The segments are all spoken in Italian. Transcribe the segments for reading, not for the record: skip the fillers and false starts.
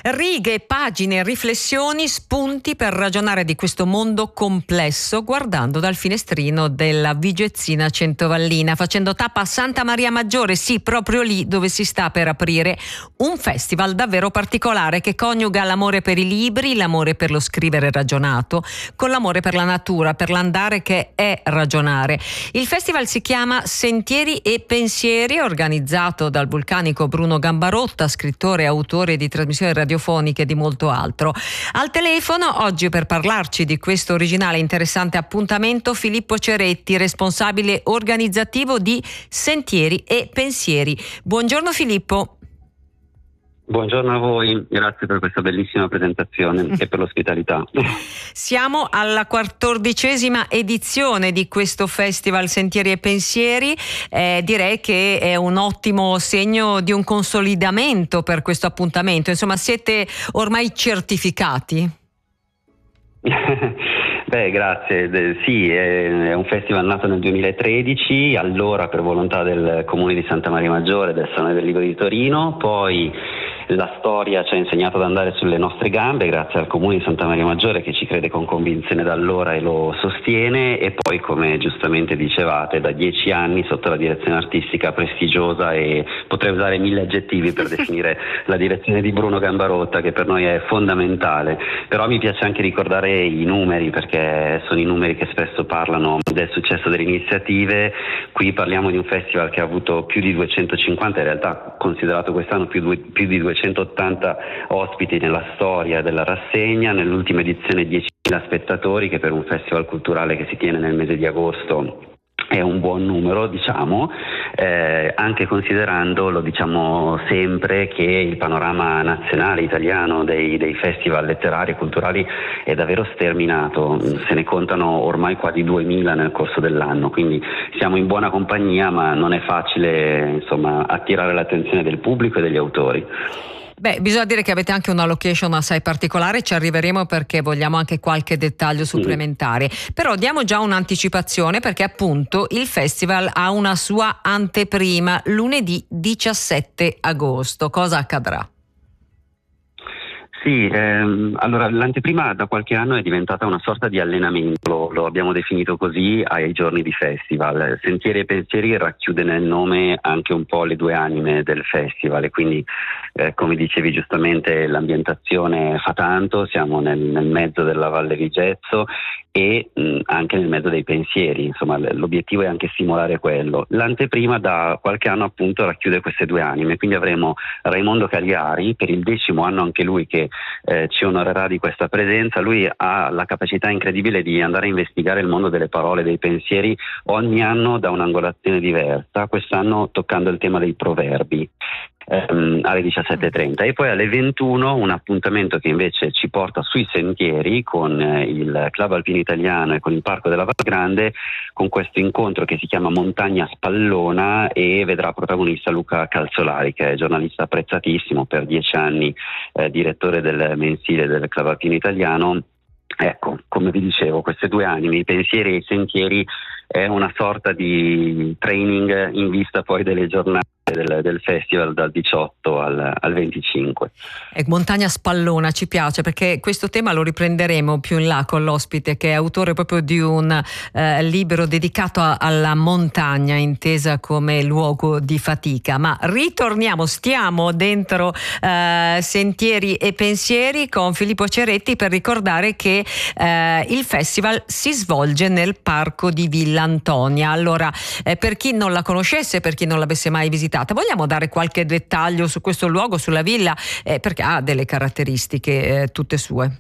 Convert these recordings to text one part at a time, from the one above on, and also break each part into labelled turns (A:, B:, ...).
A: Righe, pagine, riflessioni, spunti per ragionare di questo mondo complesso guardando dal finestrino della Vigezzina Centovallina, facendo tappa a Santa Maria Maggiore, sì, proprio lì dove si sta per aprire un festival davvero particolare che coniuga l'amore per i libri, l'amore per lo scrivere ragionato, con l'amore per la natura, per l'andare che è ragionare. Il festival si chiama Sentieri e Pensieri, organizzato dal vulcanico Bruno Gambarotta, scrittore e autore di trasmissioni radiofoniche e di molto altro. Al telefono oggi per parlarci di questo originale e interessante appuntamento Filippo Ceretti, responsabile organizzativo di Sentieri e Pensieri. Buongiorno Filippo.
B: Buongiorno a voi, grazie per questa bellissima presentazione e per l'ospitalità.
A: Siamo alla 14ª edizione di questo festival Sentieri e Pensieri, direi che è un ottimo segno di un consolidamento per questo appuntamento, insomma siete ormai certificati?
B: Beh, grazie. Sì, è un festival nato nel 2013, allora per volontà del Comune di Santa Maria Maggiore, del Salone del Libro di Torino, poi la storia ci ha insegnato ad andare sulle nostre gambe grazie al Comune di Santa Maria Maggiore che ci crede con convinzione da allora e lo sostiene, e poi, come giustamente dicevate, da 10 anni sotto la direzione artistica prestigiosa, e potrei usare 1000 aggettivi per definire la direzione di Bruno Gambarotta, che per noi è fondamentale. Però mi piace anche ricordare i numeri, perché sono i numeri che spesso parlano del successo delle iniziative. Qui parliamo di un festival che ha avuto più di 250, in realtà considerato quest'anno più di 280 ospiti nella storia della rassegna, nell'ultima edizione 10.000 spettatori, che per un festival culturale che si tiene nel mese di agosto è un buon numero, diciamo, anche considerando, lo diciamo sempre, che il panorama nazionale italiano dei festival letterari e culturali è davvero sterminato. Se ne contano ormai quasi 2000 nel corso dell'anno, quindi siamo in buona compagnia, ma non è facile, insomma, attirare l'attenzione del pubblico e degli autori.
A: Beh, bisogna dire che avete anche una location assai particolare, ci arriveremo perché vogliamo anche qualche dettaglio supplementare. Però diamo già un'anticipazione, perché appunto il festival ha una sua anteprima lunedì 17 agosto. Cosa accadrà?
B: Sì, allora l'anteprima da qualche anno è diventata una sorta di allenamento, lo abbiamo definito così ai giorni di festival. Sentieri e Pensieri racchiude nel nome anche un po' le due anime del festival, e quindi come dicevi giustamente l'ambientazione fa tanto, siamo nel mezzo della Valle Vigezzo e anche nel mezzo dei pensieri, insomma l'obiettivo è anche stimolare quello. L'anteprima da qualche anno appunto racchiude queste due anime, quindi avremo Raimondo Cagliari per il 10° anno, anche lui che ci onorerà di questa presenza. Lui ha la capacità incredibile di andare a investigare il mondo delle parole, dei pensieri, ogni anno da un'angolazione diversa, quest'anno toccando il tema dei proverbi. Alle 17.30 e poi alle 21 un appuntamento che invece ci porta sui sentieri con il Club Alpino Italiano e con il Parco della Val Grande, con questo incontro che si chiama Montagna Spallona, e vedrà protagonista Luca Calzolari, che è giornalista apprezzatissimo, per 10 anni direttore del mensile del Club Alpino Italiano. Ecco, come vi dicevo, queste due anime, i pensieri e i sentieri, è una sorta di training in vista poi delle giornate del festival dal 18 al 25.
A: Montagna Spallona ci piace, perché questo tema lo riprenderemo più in là con l'ospite, che è autore proprio di un libro dedicato alla montagna, intesa come luogo di fatica. Ma ritorniamo, stiamo dentro Sentieri e Pensieri con Filippo Ceretti per ricordare che il festival si svolge nel parco di Villa Antonia. Allora, per chi non la conoscesse, per chi non l'avesse mai visitata, vogliamo dare qualche dettaglio su questo luogo, sulla villa, perché ha delle caratteristiche tutte sue.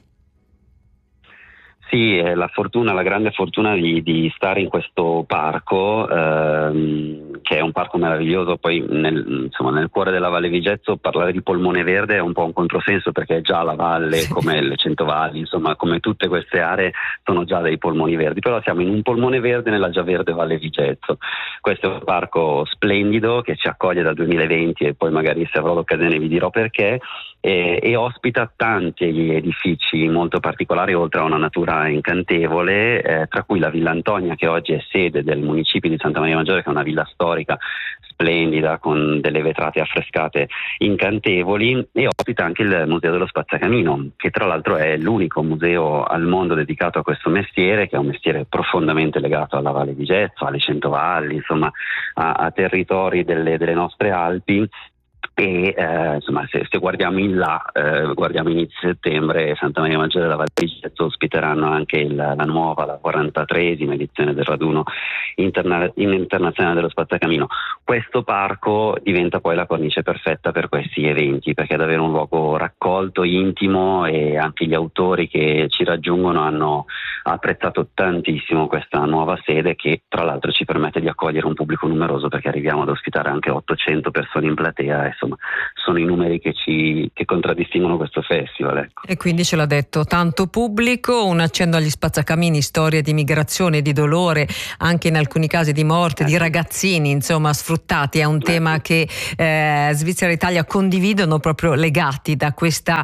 B: Sì, la grande fortuna di stare in questo parco, che è un parco meraviglioso. Poi nel cuore della Valle Vigezzo parlare di polmone verde è un po' un controsenso, perché è già la valle, sì, come le Centovalli, insomma come tutte queste aree sono già dei polmoni verdi, però siamo in un polmone verde nella già verde Valle Vigezzo. Questo è un parco splendido che ci accoglie dal 2020 e poi magari, se avrò l'occasione, vi dirò perché. e ospita tanti edifici molto particolari, oltre a una natura incantevole, tra cui la Villa Antonia, che oggi è sede del municipio di Santa Maria Maggiore, che è una villa storica splendida con delle vetrate affrescate incantevoli, e ospita anche il Museo dello Spazzacamino, che tra l'altro è l'unico museo al mondo dedicato a questo mestiere, che è un mestiere profondamente legato alla Valle di Getzo, alle Centovalli, insomma a territori delle nostre Alpi. E insomma, se guardiamo in là, guardiamo inizio settembre, Santa Maria Maggiore e la Valle di Getzo ospiteranno anche la 43esima edizione del raduno internazionale dello Spazzacamino. Questo parco diventa poi la cornice perfetta per questi eventi, perché è davvero un luogo raccolto, intimo, e anche gli autori che ci raggiungono hanno apprezzato tantissimo questa nuova sede, che tra l'altro ci permette di accogliere un pubblico numeroso, perché arriviamo ad ospitare anche 800 persone in platea. Insomma, sono i numeri che contraddistinguono questo festival, ecco.
A: E quindi ce l'ha detto, tanto pubblico, un accenno agli spazzacamini, storie di migrazione, di dolore, anche in alcuni casi di morte, di ragazzini insomma sfruttati. È un tema che Svizzera e Italia condividono, proprio legati da questa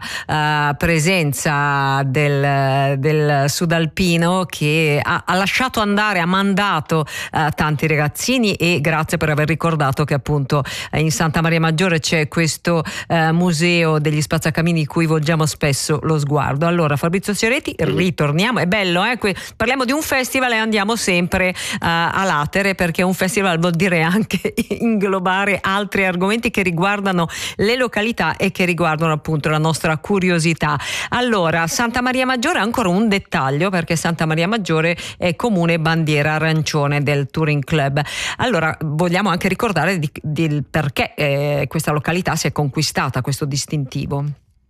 A: presenza del sudalpino, che ha lasciato andare, ha mandato tanti ragazzini. E grazie per aver ricordato che appunto in Santa Maria Maggiore c'è questo museo degli spazzacamini cui volgiamo spesso lo sguardo. Allora, Fabrizio Ceretti, ritorniamo, è bello, parliamo di un festival e andiamo sempre a latere, perché un festival vuol dire anche inglobare altri argomenti che riguardano le località e che riguardano appunto la nostra curiosità. Allora, Santa Maria Maggiore, ancora un dettaglio, perché Santa Maria Maggiore è comune bandiera arancione del Touring Club. Allora, vogliamo anche ricordare del perché questa località si è conquistata questo distintivo.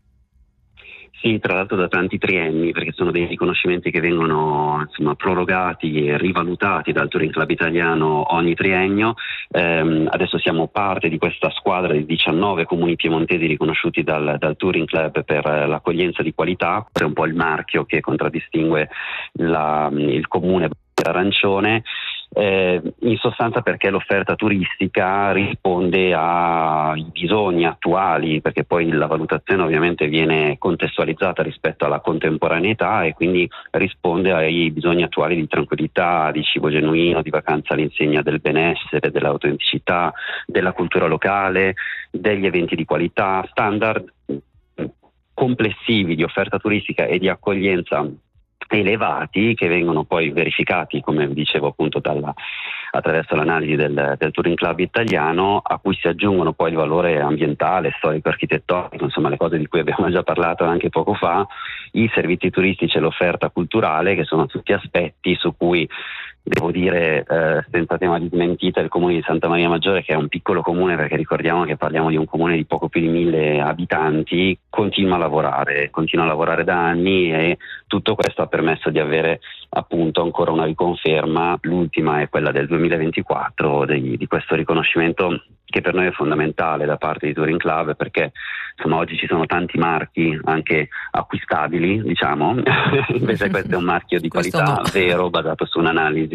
B: Sì, tra l'altro da tanti trienni, perché sono dei riconoscimenti che vengono insomma rivalutati e rivalutati dal Touring Club italiano ogni triennio. Adesso siamo parte di questa squadra di 19 comuni piemontesi riconosciuti dal Touring Club per l'accoglienza di qualità, è un po' il marchio che contraddistingue il comune arancione. In sostanza perché l'offerta turistica risponde ai bisogni attuali, perché poi la valutazione ovviamente viene contestualizzata rispetto alla contemporaneità e quindi risponde ai bisogni attuali di tranquillità, di cibo genuino, di vacanza all'insegna del benessere, dell'autenticità, della cultura locale, degli eventi di qualità, standard complessivi di offerta turistica e di accoglienza elevati, che vengono poi verificati, come dicevo appunto, attraverso l'analisi del Touring Club italiano, a cui si aggiungono poi il valore ambientale, storico, architettonico, insomma le cose di cui abbiamo già parlato anche poco fa, i servizi turistici e l'offerta culturale, che sono tutti aspetti su cui devo dire senza tema di smentita il comune di Santa Maria Maggiore, che è un piccolo comune, perché ricordiamo che parliamo di un comune di poco più di 1000 abitanti, continua a lavorare da anni, e tutto questo ha permesso di avere appunto ancora una riconferma. L'ultima è quella del 2024 di questo riconoscimento, che per noi è fondamentale da parte di Touring Club, perché insomma oggi ci sono tanti marchi anche acquistabili, diciamo, invece questo è un marchio di qualità vero, basato su un'analisi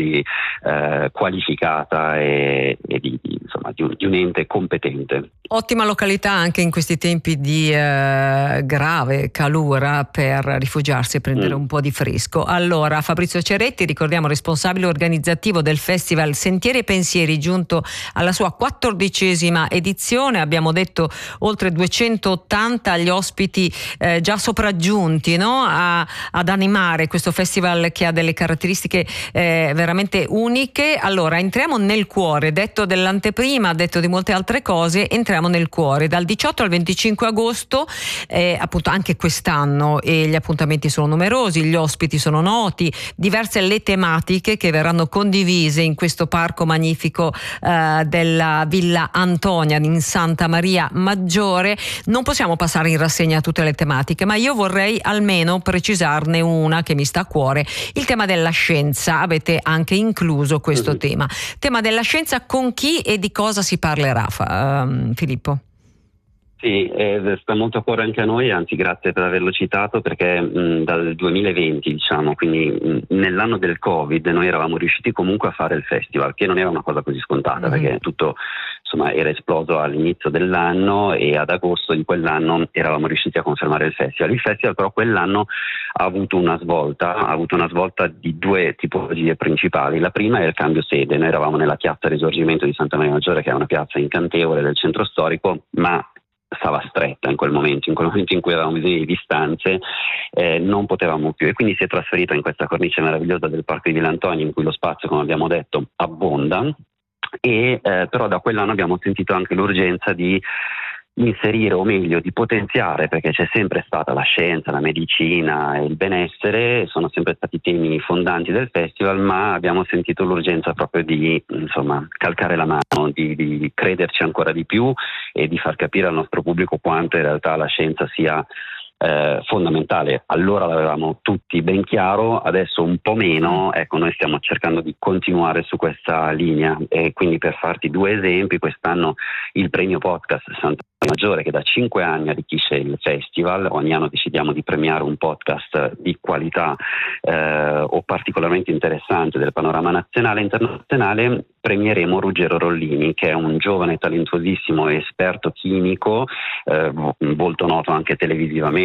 B: qualificata e di un ente competente.
A: Ottima località anche in questi tempi di grave calura per rifugiarsi e prendere un po' di fresco. Allora, Fabrizio Ceretti, ricordiamo, responsabile organizzativo del Festival Sentieri e Pensieri, giunto alla sua 14ª edizione. Abbiamo detto oltre 280 gli ospiti già sopraggiunti, no? ad animare questo festival che ha delle caratteristiche veramente uniche. Allora, entriamo nel cuore, detto dell'anteprima, detto di molte altre cose, entriamo nel cuore. Dal 18 al 25 agosto, appunto anche quest'anno, e gli appuntamenti sono numerosi, gli ospiti sono noti, diverse le tematiche che verranno condivise in questo parco magnifico della Villa Antonia in Santa Maria Maggiore. Non possiamo passare in rassegna tutte le tematiche, ma io vorrei almeno precisarne una che mi sta a cuore: il tema della scienza. Avete anche incluso questo tema della scienza. Con chi e di cosa si parlerà, Filippo?
B: Sì, sta molto a cuore anche a noi, anzi grazie per averlo citato, perché dal 2020, diciamo, quindi nell'anno del Covid, noi eravamo riusciti comunque a fare il festival, che non era una cosa così scontata, perché tutto insomma era esploso all'inizio dell'anno e ad agosto di quell'anno eravamo riusciti a confermare il festival. Il festival però quell'anno ha avuto una svolta di due tipologie principali. La prima è il cambio sede. Noi eravamo nella piazza Risorgimento di Santa Maria Maggiore, che è una piazza incantevole del centro storico, ma stava stretta in quel momento in cui avevamo bisogno di distanze, non potevamo più, e quindi si è trasferita in questa cornice meravigliosa del Parco di Vill'Antonio, in cui lo spazio, come abbiamo detto, abbonda, e però da quell'anno abbiamo sentito anche l'urgenza di inserire, o meglio di potenziare, perché c'è sempre stata la scienza, la medicina e il benessere, sono sempre stati temi fondanti del festival, ma abbiamo sentito l'urgenza proprio di calcare la mano, di crederci ancora di più e di far capire al nostro pubblico quanto in realtà la scienza sia fondamentale. Allora l'avevamo tutti ben chiaro, adesso un po' meno. Ecco, noi stiamo cercando di continuare su questa linea, e quindi, per farti due esempi, quest'anno il premio podcast Santa Maria Maggiore, che da 5 anni arricchisce il festival, ogni anno decidiamo di premiare un podcast di qualità o particolarmente interessante del panorama nazionale e internazionale. Premieremo Ruggero Rollini, che è un giovane talentuosissimo esperto chimico, molto noto anche televisivamente,